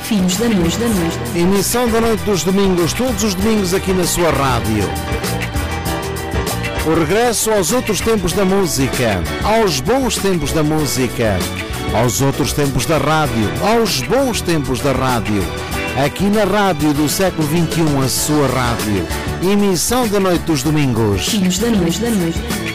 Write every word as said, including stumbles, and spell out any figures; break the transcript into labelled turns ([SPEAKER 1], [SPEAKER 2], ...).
[SPEAKER 1] Filhos da Noite da Noite.
[SPEAKER 2] Emissão da noite dos domingos, todos os domingos aqui na sua rádio. O regresso aos outros tempos da música, aos bons tempos da música, aos outros tempos da rádio, aos bons tempos da rádio. Aqui na rádio do século vinte e um, a sua rádio. Emissão da noite dos domingos.
[SPEAKER 1] Filhos da Noite da Noite.